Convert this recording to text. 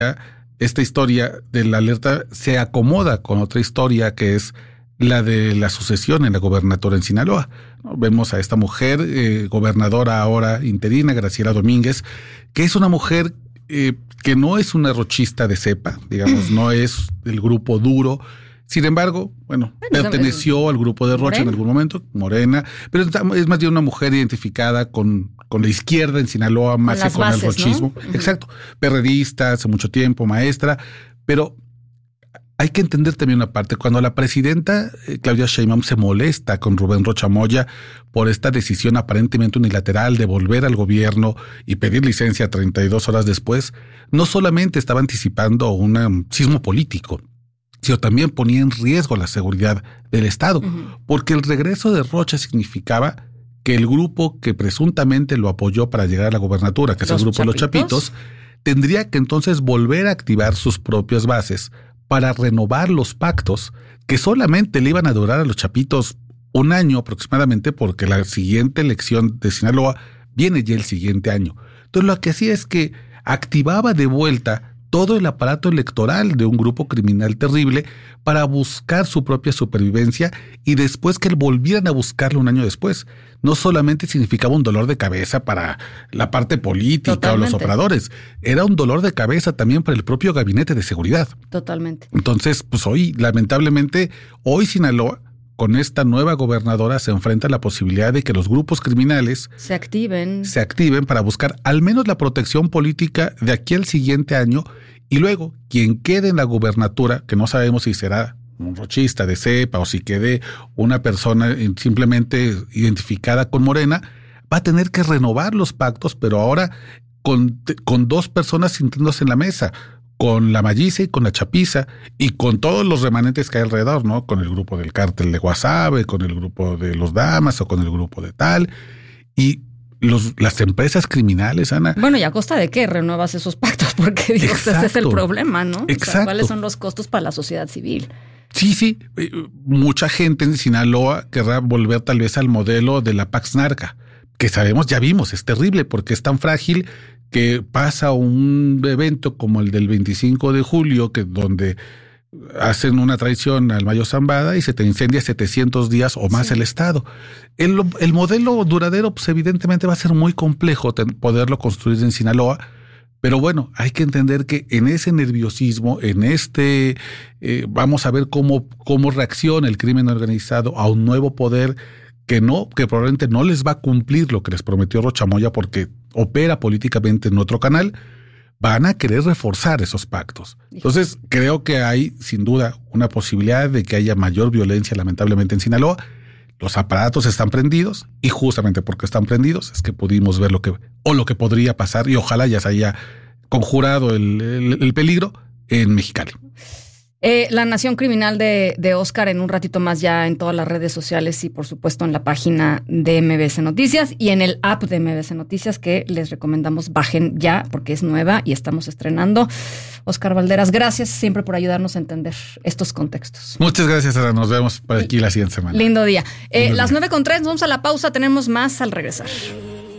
esta historia de la alerta se acomoda con otra historia que es la de la sucesión en la gobernatura en Sinaloa. Vemos a esta mujer, gobernadora ahora interina, Graciela Domínguez, que es una mujer que no es una rochista de cepa, digamos, no es del grupo duro. Sin embargo, perteneció al grupo de Rocha en algún momento, Morena, pero es más bien una mujer identificada con la izquierda en Sinaloa, más que con el rochismo. ¿No? Exacto. Perredista, hace mucho tiempo, maestra, pero hay que entender también una parte. Cuando la presidenta Claudia Sheinbaum se molesta con Rubén Rocha Moya por esta decisión aparentemente unilateral de volver al gobierno y pedir licencia 32 horas después, no solamente estaba anticipando un sismo político, sino también ponía en riesgo la seguridad del Estado, porque el regreso de Rocha significaba que el grupo que presuntamente lo apoyó para llegar a la gobernatura, que es el grupo de los Chapitos, tendría que entonces volver a activar sus propias bases para renovar los pactos que solamente le iban a durar a los Chapitos un año aproximadamente, porque la siguiente elección de Sinaloa viene ya el siguiente año. Entonces lo que hacía es que activaba de vuelta todo el aparato electoral de un grupo criminal terrible para buscar su propia supervivencia y después que volvieran a buscarlo un año después. No solamente significaba un dolor de cabeza para la parte política Totalmente. O los operadores, era un dolor de cabeza también para el propio gabinete de seguridad. Totalmente. Entonces, pues lamentablemente, Sinaloa, con esta nueva gobernadora, se enfrenta a la posibilidad de que los grupos criminales se activen para buscar al menos la protección política de aquí al siguiente año, y luego quien quede en la gubernatura, que no sabemos si será un rochista de cepa o si quede una persona simplemente identificada con Morena, va a tener que renovar los pactos, pero ahora con dos personas sintiéndose en la mesa, con la Malliza y con la Chapiza y con todos los remanentes que hay alrededor, ¿no? Con el grupo del cártel de Guasave, con el grupo de los Damas o con el grupo de tal. Y las empresas criminales, Ana. Bueno, ¿y a costa de qué renuevas esos pactos? Porque ese es el problema, ¿no? Exacto. O sea, ¿cuáles son los costos para la sociedad civil? Sí. Mucha gente en Sinaloa querrá volver tal vez al modelo de la Pax Narca, que sabemos, ya vimos, es terrible porque es tan frágil que pasa un evento como el del 25 de julio, donde hacen una traición al Mayo Zambada y se te incendia 700 días o más el Estado. El modelo duradero, pues evidentemente va a ser muy complejo poderlo construir en Sinaloa, pero bueno, hay que entender que en ese nerviosismo, vamos a ver cómo reacciona el crimen organizado a un nuevo poder que probablemente no les va a cumplir lo que les prometió Rocha Moya porque opera políticamente en otro canal. Van a querer reforzar esos pactos. Entonces, creo que hay, sin duda, una posibilidad de que haya mayor violencia, lamentablemente, en Sinaloa. Los aparatos están prendidos y justamente porque están prendidos es que pudimos ver lo que podría pasar y ojalá ya se haya conjurado el peligro en Mexicali. La Nación Criminal de Oscar en un ratito más ya en todas las redes sociales y por supuesto en la página de MBS Noticias y en el app de MBS Noticias que les recomendamos bajen ya porque es nueva y estamos estrenando. Oscar Valderas, gracias siempre por ayudarnos a entender estos contextos. Muchas gracias, Ana. Nos vemos por aquí la siguiente semana. Lindo día. Las 9:03, vamos a la pausa, tenemos más al regresar.